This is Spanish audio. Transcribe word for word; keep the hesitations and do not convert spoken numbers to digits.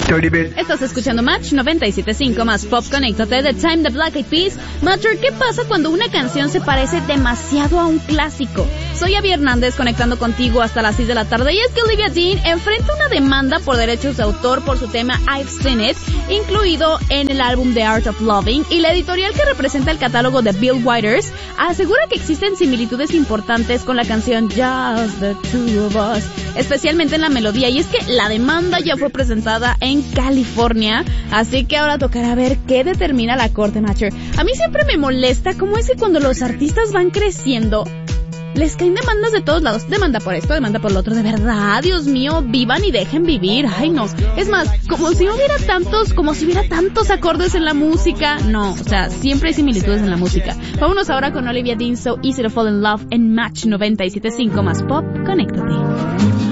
Estás escuchando Match noventa y siete punto cinco más Pop. Conéctate de Time the Black Eyed Peas. Matcher, ¿qué pasa cuando una canción se parece demasiado a un clásico? Soy Abby Hernández conectando contigo hasta las seis de la tarde y es que Olivia Dean enfrenta una demanda por derechos de autor por su tema I've Seen It, incluido en el álbum The Art of Loving, y la editorial que representa el catálogo de Bill Withers asegura que existen similitudes importantes con la canción Just the Two of Us, especialmente en la melodía, y es que la demanda ya fue presentada en California, así que ahora tocará ver qué determina la corte. Matcher, a mí siempre me molesta cómo es que cuando los artistas van creciendo les caen demandas de todos lados, demanda por esto, demanda por lo otro. De verdad, Dios mío, vivan y dejen vivir. Ay, no, es más, como si no hubiera tantos, como si hubiera tantos acordes en la música. No, o sea, siempre hay similitudes en la música. Vámonos ahora con Olivia Dean, So Easy to Fall in Love en Match noventa y siete punto cinco más Pop. Conéctate.